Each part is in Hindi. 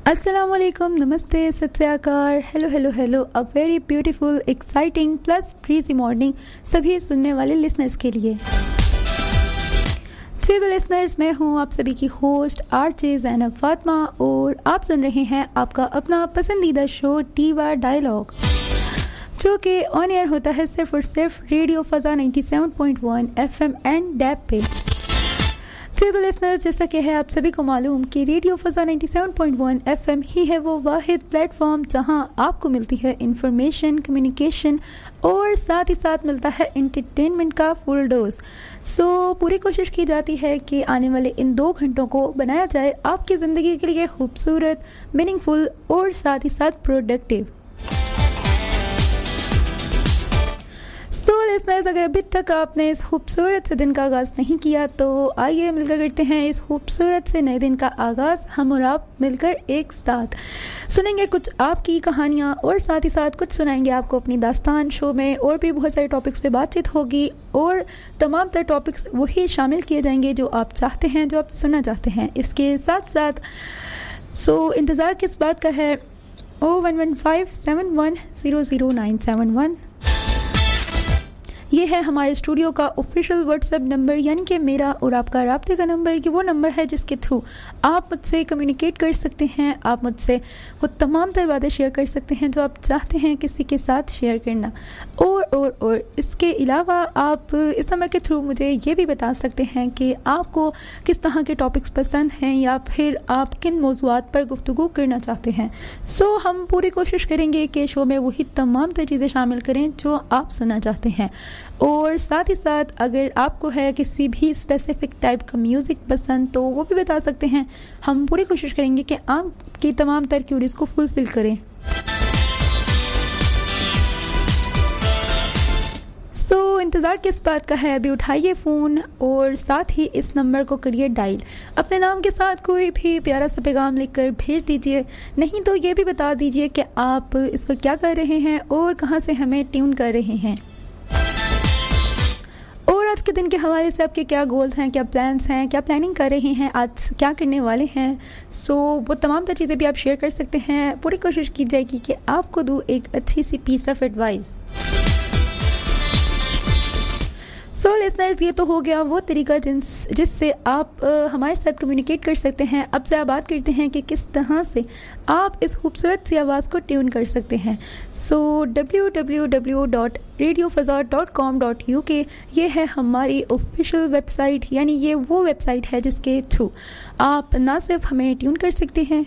अस्सलाम वालेकुम, नमस्ते, सत श्री अकाल, hello hello hello, a very beautiful, exciting plus breezy morning सभी सुनने वाले लिसनर्स के लिए। चलो लिसनर्स, मैं हूँ आप सभी की होस्ट आरजे ज़ैनब फातिमा और आप सुन रहे हैं आपका अपना पसंदीदा शो टीवा डायलॉग, जो कि ऑन एयर होता है सिर्फ और सिर्फ रेडियो फ़ज़ा 97.1 FM एंड डैब पे। तो लिसनर्स, जैसा कि है आप सभी को मालूम कि रेडियो फ़ज़ा 97.1 FM ही है वो वाहिद प्लेटफॉर्म जहां आपको मिलती है इंफॉर्मेशन, कम्युनिकेशन और साथ ही साथ मिलता है एंटरटेनमेंट का फुल डोज। सो पूरी कोशिश की जाती है कि आने वाले इन 2 घंटों को बनाया जाए आपकी ज़िंदगी के लिए खूबसूरत, मीनिंगफुल और साथ ही साथ प्रोडक्टिव। सो लिसनर्स, अगर अभी तक आपने इस खूबसूरत से दिन का आगाज़ नहीं किया तो आइए मिलकर करते हैं इस खूबसूरत से नए दिन का आगाज़। हम और आप मिलकर एक साथ सुनेंगे कुछ आपकी कहानियाँ और साथ ही साथ कुछ सुनाएंगे आपको अपनी दास्तान शो में। और भी बहुत सारे टॉपिक्स पे बातचीत होगी और तमाम तरह टॉपिक्स वही शामिल किए जाएंगे जो आप चाहते हैं, जो आप सुनना चाहते हैं। इसके साथ साथ इंतज़ार किस बात का है? 011571000971 ये है हमारे स्टूडियो का ऑफिशियल व्हाट्सएप नंबर, यानी कि मेरा और आपका राब्ते का नंबर। कि वो नंबर है जिसके थ्रू आप मुझसे कम्युनिकेट कर सकते हैं, आप मुझसे वो तमाम तरह बातें शेयर कर सकते हैं जो आप चाहते हैं किसी के साथ शेयर करना। और इसके अलावा आप इस नंबर के थ्रू मुझे ये भी बता सकते हैं कि आपको किस तरह के टॉपिक्स पसंद हैं या फिर आप किन मौज़ूआत पर गुफ्तगू करना चाहते हैं। हम पूरी कोशिश करेंगे कि शो में वही तमाम तरह चीज़ें शामिल करें जो आप सुनना चाहते हैं। और साथ ही साथ अगर आपको है किसी भी स्पेसिफिक टाइप का म्यूज़िक पसंद तो वो भी बता सकते हैं। हम पूरी कोशिश करेंगे कि आपकी तमाम तर क्यूरीज को फुलफिल करें। इंतज़ार किस बात का है? अभी उठाइए फ़ोन और साथ ही इस नंबर को करिए डायल। अपने नाम के साथ कोई भी प्यारा सा पैगाम लिखकर भेज दीजिए, नहीं तो ये भी बता दीजिए कि आप इस वक्त क्या कर रहे हैं और कहाँ से हमें ट्यून कर रहे हैं। और आज के दिन के हवाले से आपके क्या गोल्स हैं, क्या प्लान्स हैं, क्या प्लानिंग कर रहे हैं, आज क्या करने वाले हैं। वो तमाम तरह चीज़ें भी आप शेयर कर सकते हैं। पूरी कोशिश की जाएगी कि आपको दूँ एक अच्छी सी पीस ऑफ एडवाइस। लिसनर्स, ये तो हो गया वो तरीका जिससे आप हमारे साथ कम्युनिकेट कर सकते हैं। अब से आप बात करते हैं कि किस तरह से आप इस खूबसूरत सी आवाज़ को ट्यून कर सकते हैं। www.radiofazza.com.uk ये है हमारी ऑफिशियल वेबसाइट, यानी ये वो वेबसाइट है जिसके थ्रू आप ना सिर्फ हमें ट्यून कर सकते हैं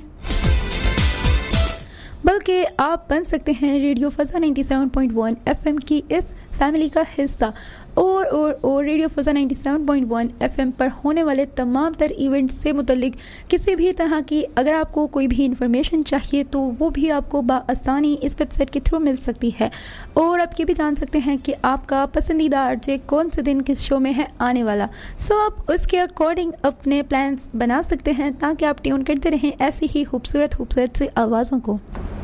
बल्कि आप बन सकते हैं रेडियो फ़ज़ा 97.1 FM की इस फैमिली का हिस्सा। और रेडियो फ़ज़ा 97.1 FM पर होने वाले तमाम तर इवेंट्स से मुतल्लिक किसी भी तरह की अगर आपको कोई भी इंफॉर्मेशन चाहिए तो वो भी आपको बआसानी इस वेबसाइट के थ्रू मिल सकती है। और आप ये भी जान सकते हैं कि आपका पसंदीदा आरजे कौन से दिन किस शो में है आने वाला। आप उसके अकॉर्डिंग अपने प्लान्स बना सकते हैं ताकि आप ट्यून करते रहें ऐसी ही खूबसूरत सी आवाज़ों को।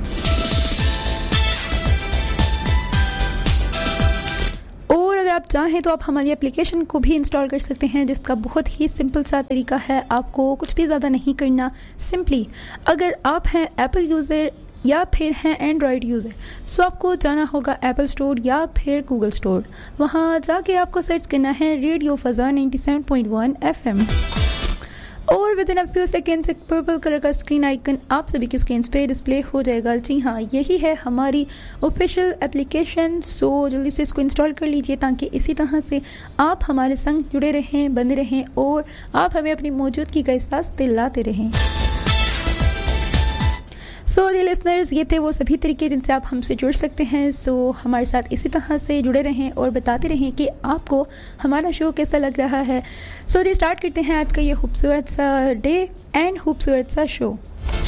आप चाहें तो आप हमारी एप्लीकेशन को भी इंस्टॉल कर सकते हैं, जिसका बहुत ही सिंपल सा तरीका है। आपको कुछ भी ज़्यादा नहीं करना। सिंपली अगर आप हैं एप्पल यूज़र या फिर हैं एंड्रॉयड यूज़र, आपको जाना होगा एप्पल स्टोर या फिर गूगल स्टोर। वहाँ जाके आपको सर्च करना है रेडियो फ़ज़ा 97.1 FM और with in a few seconds एक पर्पल कलर का स्क्रीन आइकन आप सभी की स्क्रीन पे डिस्प्ले हो जाएगा। जी हाँ, यही है हमारी ऑफिशियल एप्लीकेशन। जल्दी से इसको इंस्टॉल कर लीजिए ताकि इसी तरह से आप हमारे संग जुड़े रहें, बंधे रहें और आप हमें अपनी मौजूदगी का एहसास दिलाते रहें। लिसनर्स, ये थे वो सभी तरीके जिनसे आप हमसे जुड़ सकते हैं। हमारे साथ इसी तरह से जुड़े रहें और बताते रहें कि आपको हमारा शो कैसा लग रहा है। जी स्टार्ट करते हैं आज का ये खूबसूरत सा डे एंड खूबसूरत सा शो।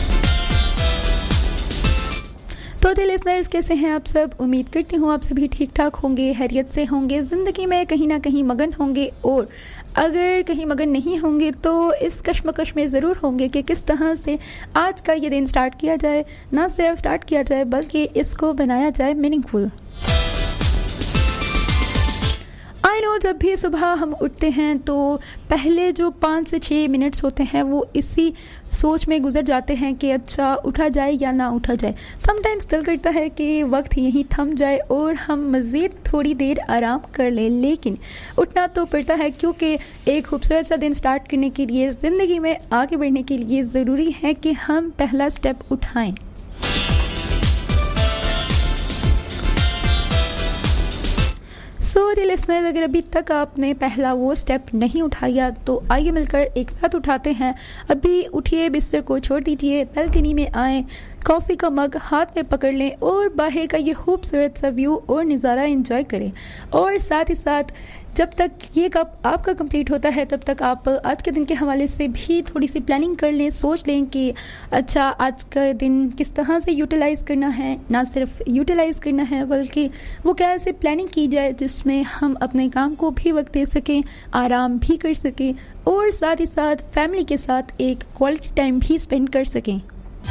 लिसनर्स, कैसे हैं आप सब? उम्मीद करती हूँ आप सभी ठीक ठाक होंगे, खैरियत से होंगे, ज़िंदगी में कहीं ना कहीं मगन होंगे। और अगर कहीं मगन नहीं होंगे तो इस कश्मकश में ज़रूर होंगे कि किस तरह से आज का ये दिन स्टार्ट किया जाए। ना सिर्फ स्टार्ट किया जाए बल्कि इसको बनाया जाए मीनिंगफुल। आई नो जब भी सुबह हम उठते हैं तो पहले जो 5 से 6 मिनट्स होते हैं वो इसी सोच में गुजर जाते हैं कि अच्छा उठा जाए या ना उठा जाए। समटाइम्स दिल करता है कि वक्त यहीं थम जाए और हम मज़ीद थोड़ी देर आराम कर लें, लेकिन उठना तो पड़ता है क्योंकि एक खूबसूरत सा दिन स्टार्ट करने के लिए, ज़िंदगी में आगे बढ़ने के लिए ज़रूरी है कि हम पहला स्टेप उठाएं। सो लिसनर्स, अगर अभी तक आपने पहला वो स्टेप नहीं उठाया तो आइए मिलकर एक साथ उठाते हैं। अभी उठिए, बिस्तर को छोड़ दीजिए, बालकनी में आएँ, कॉफ़ी का मग हाथ में पकड़ लें और बाहर का ये खूबसूरत सा व्यू और नज़ारा एंजॉय करें। और साथ ही साथ जब तक ये कप आपका कंप्लीट होता है तब तक आप आज के दिन के हवाले से भी थोड़ी सी प्लानिंग कर लें, सोच लें कि अच्छा आज का दिन किस तरह से यूटिलाइज़ करना है। ना सिर्फ यूटिलाइज़ करना है बल्कि वो कैसे प्लानिंग की जाए जिसमें हम अपने काम को भी वक्त दे सकें, आराम भी कर सकें और साथ ही साथ फैमिली के साथ एक क्वालिटी टाइम भी स्पेंड कर सकें।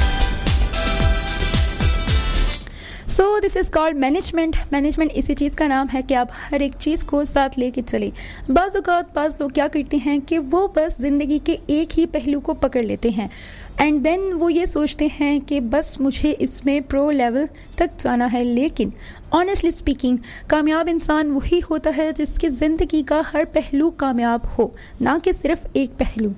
So this is called management इसी चीज़ का नाम है कि आप हर एक चीज़ को साथ लेके चलें। बाज़ लोग क्या करते हैं कि वो बस ज़िंदगी के एक ही पहलू को पकड़ लेते हैं एंड देन वो ये सोचते हैं कि बस मुझे इसमें प्रो लेवल तक जाना है। लेकिन ऑनेस्टली स्पीकिंग, कामयाब इंसान वही होता है जिसकी ज़िंदगी का हर पहलू कामयाब हो, ना कि सिर्फ एक पहलू।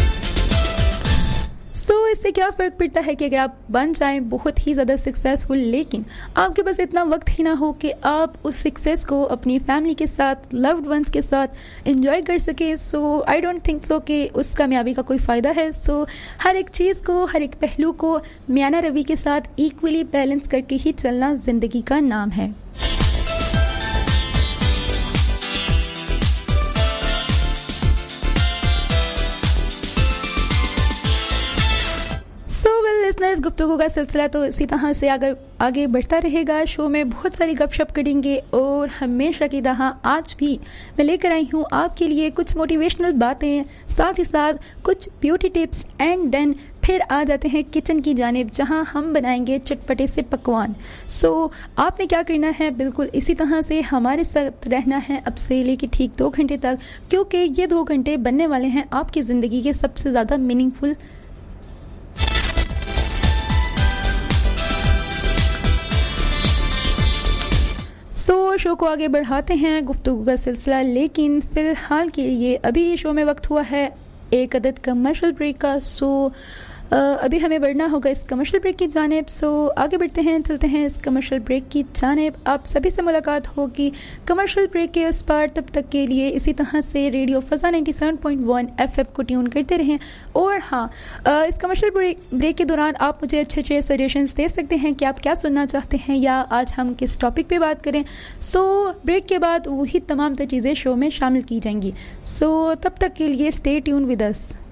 इससे क्या फ़र्क पड़ता है कि अगर आप बन जाएं बहुत ही ज़्यादा सक्सेसफुल, लेकिन आपके पास इतना वक्त ही ना हो कि आप उस सक्सेस को अपनी फैमिली के साथ, लव्ड वंस के साथ एंजॉय कर सके। सो आई डोंट थिंक सो कि उस कामयाबी का कोई फ़ायदा है। सो हर एक चीज़ को, हर एक पहलू को मियाना रवि के साथ इक्वली बैलेंस करके ही चलना ज़िंदगी का नाम है। लिसनर्स, गुफ्तगू का सिलसिला तो इसी तरह से आगे बढ़ता रहेगा। शो में बहुत सारी गपशप करेंगे और हमेशा की तरह आज भी मैं लेकर आई हूँ आपके लिए कुछ मोटिवेशनल बातें, साथ ही साथ कुछ ब्यूटी टिप्स एंड देन फिर आ जाते हैं किचन की जानिब जहां हम बनाएंगे चटपटे से पकवान। सो आपने क्या करना है, बिल्कुल इसी तरह से हमारे साथ रहना है अब से लेके ठीक 2 घंटे तक, क्योंकि ये 2 घंटे बनने वाले हैं आपकी ज़िंदगी के सबसे ज़्यादा मीनिंगफुल। शो को आगे बढ़ाते हैं गुफ्तगू का सिलसिला, लेकिन फिलहाल के लिए अभी शो में वक्त हुआ है एक अदद कमर्शियल ब्रेक का। अभी हमें बढ़ना होगा इस कमर्शियल ब्रेक की जानिब। आगे बढ़ते हैं, चलते हैं इस कमर्शियल ब्रेक की जानिब। आप सभी से मुलाकात होगी कमर्शियल ब्रेक के उस पार। तब तक के लिए इसी तरह से रेडियो फ़ज़ा 97.1 FM को ट्यून करते रहें। और हाँ, इस कमर्शियल ब्रेक के दौरान आप मुझे अच्छे सजेशंस दे सकते हैं कि आप क्या सुनना चाहते हैं या आज हम किस टॉपिक पे बात करें। ब्रेक के बाद वही तमाम चीज़ें शो में शामिल की जाएंगी। तब तक के लिए स्टे ट्यून विद अस।